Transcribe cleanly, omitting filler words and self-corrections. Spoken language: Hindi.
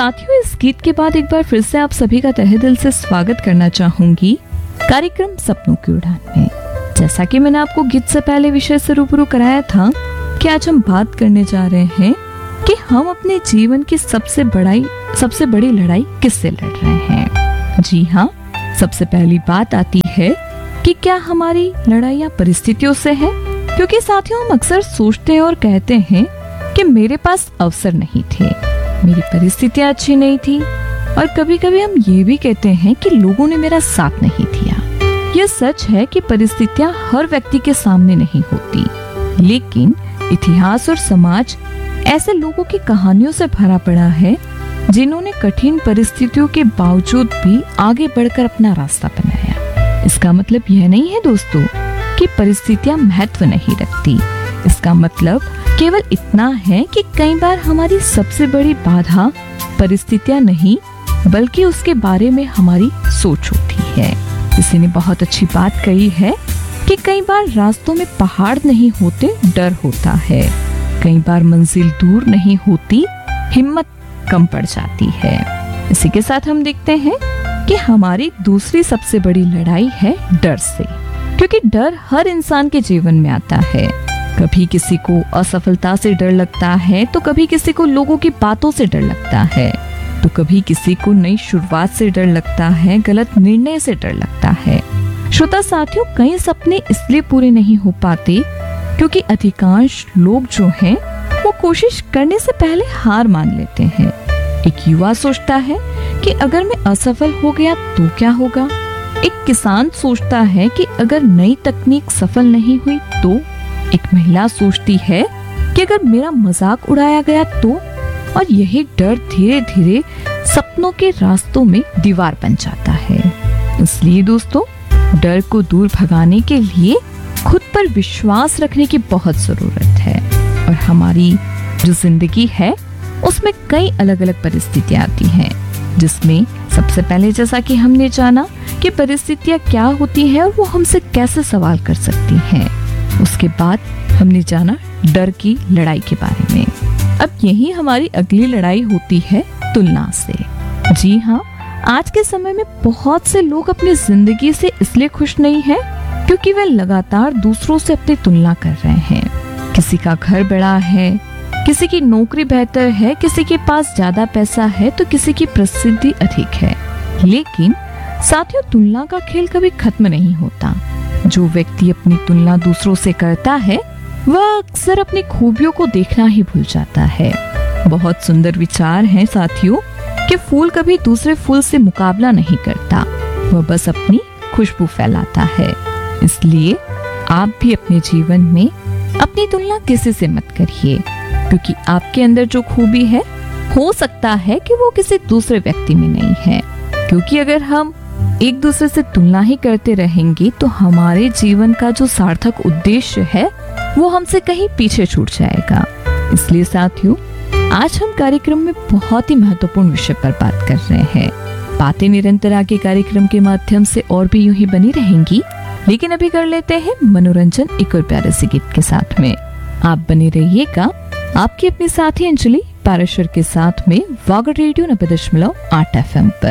साथियों, इस गीत के बाद एक बार फिर से आप सभी का तहे दिल से स्वागत करना चाहूंगी कार्यक्रम सपनों की उड़ान में। जैसा कि मैंने आपको गीत से पहले विषय से रूबरू कराया था कि आज हम बात करने जा रहे हैं कि हम अपने जीवन की सबसे बड़ी लड़ाई किससे लड़ रहे हैं। जी हाँ, सबसे पहली बात आती है कि क्या हमारी लड़ाइयाँ परिस्थितियों से है। क्योंकि साथियों, हम अक्सर सोचते हैं और कहते हैं कि मेरे पास अवसर नहीं थे, मेरी परिस्थितियाँ अच्छी नहीं थी, और कभी कभी हम ये भी कहते हैं कि लोगों ने मेरा साथ नहीं दिया। यह सच है कि परिस्थितियाँ हर व्यक्ति के सामने नहीं होती, लेकिन इतिहास और समाज ऐसे लोगों की कहानियों से भरा पड़ा है जिन्होंने कठिन परिस्थितियों के बावजूद भी आगे बढ़कर अपना रास्ता बनाया। इसका मतलब यह नहीं है दोस्तों कि परिस्थितियाँ महत्व नहीं रखती। इसका मतलब केवल इतना है कि कई बार हमारी सबसे बड़ी बाधा परिस्थितियाँ नहीं बल्कि उसके बारे में हमारी सोच होती है। किसी ने बहुत अच्छी बात कही है कि कई बार रास्तों में पहाड़ नहीं होते, डर होता है। कई बार मंजिल दूर नहीं होती, हिम्मत कम पड़ जाती है। इसी के साथ हम देखते हैं कि हमारी दूसरी सबसे बड़ी लड़ाई है डर से। क्योंकि डर हर इंसान के जीवन में आता है। कभी किसी को असफलता से डर लगता है, तो कभी किसी को लोगों की बातों से डर लगता है, तो कभी किसी को नई शुरुआत से डर लगता है, गलत निर्णय से डर लगता है। श्रोता साथियों, कई सपने इसलिए पूरे नहीं हो पाते क्योंकि अधिकांश लोग जो हैं वो कोशिश करने से पहले हार मान लेते हैं। एक युवा सोचता है कि अगर मैं असफल हो गया तो क्या होगा। एक किसान सोचता है कि अगर नई तकनीक सफल नहीं हुई तो। एक महिला सोचती है कि अगर मेरा मजाक उड़ाया गया तो। और यही डर धीरे धीरे सपनों के रास्तों में दीवार बन जाता है। इसलिए दोस्तों, डर को दूर भगाने के लिए खुद पर विश्वास रखने की बहुत जरूरत है। और हमारी जो जिंदगी है उसमें कई अलग अलग परिस्थितियां आती हैं, जिसमें सबसे पहले जैसा कि हमने जाना कि परिस्थितियां क्या होती हैं और वो हमसे कैसे सवाल कर सकती हैं। उसके बाद हमने जाना डर की लड़ाई के बारे में। अब यही हमारी अगली लड़ाई होती है तुलना से। जी हाँ, आज के समय में बहुत से लोग अपनी जिंदगी से इसलिए खुश नहीं हैं क्योंकि वे लगातार दूसरों से अपनी तुलना कर रहे हैं। किसी का घर बड़ा है, किसी की नौकरी बेहतर है, किसी के पास ज्यादा पैसा है, तो किसी की प्रसिद्धि अधिक है। लेकिन साथियों, तुलना का खेल कभी खत्म नहीं होता। जो व्यक्ति अपनी तुलना दूसरों से करता है वह अक्सर अपनी खूबियों को देखना ही भूल जाता है। बहुत सुंदर विचार है साथियों कि फूल कभी दूसरे फूल से मुकाबला नहीं करता, वह बस अपनी खुशबू फैलाता है। इसलिए आप भी अपने जीवन में अपनी तुलना किसी से मत करिए, क्योंकि आपके अंदर जो खूबी है हो सकता है कि वो किसी दूसरे व्यक्ति में नहीं है। क्योंकि अगर हम एक दूसरे से तुलना ही करते रहेंगे तो हमारे जीवन का जो सार्थक उद्देश्य है वो हमसे कहीं पीछे छूट जाएगा। इसलिए साथियों, आज हम कार्यक्रम में बहुत ही महत्वपूर्ण विषय पर बात कर रहे हैं। बातें निरंतर आगे कार्यक्रम के माध्यम से और भी यूं ही बनी रहेंगी, लेकिन अभी कर लेते हैं मनोरंजन एक और प्यारे से गीत के साथ में। आप बने रहिएगा आपकी अपनी साथी अंजलि पाराशर के साथ में वागर रेडियो 90.8 FM पर।